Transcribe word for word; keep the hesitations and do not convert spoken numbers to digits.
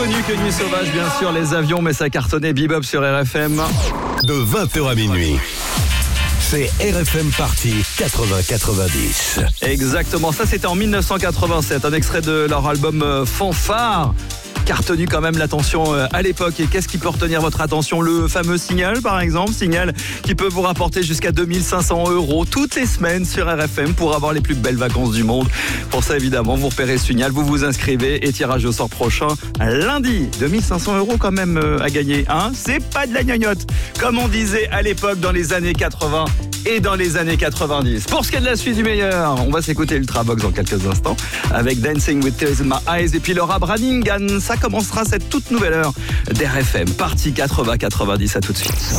Connu que Nuit Sauvage, bien sûr, les avions, mais ça cartonnait Bebop sur R F M. De vingt heures à minuit. C'est R F M Party quatre-vingts quatre-vingt-dix. Exactement, ça c'était en mille neuf cent quatre-vingt-sept, un extrait de leur album euh, Fanfare, qui a retenu quand même l'attention euh, à l'époque. Et qu'est-ce qui peut retenir votre attention? Le fameux Signal, par exemple, Signal qui peut vous rapporter jusqu'à deux mille cinq cents euros toutes les semaines sur R F M pour avoir les plus belles vacances du monde. Pour ça, évidemment, vous repérez Signal, vous vous inscrivez et tirage au sort prochain lundi. deux mille cinq cents euros quand même euh, à gagner, hein? C'est pas de la gnognotte, comme on disait à l'époque dans les années quatre-vingts et dans les années quatre-vingt-dix. Pour ce qui est de la suite du meilleur, on va s'écouter Ultravox dans quelques instants avec Dancing with Tears in My Eyes et puis Laura Branigan. Ça commencera cette toute nouvelle heure d'R F M Party quatre-vingts quatre-vingt-dix. À tout de suite.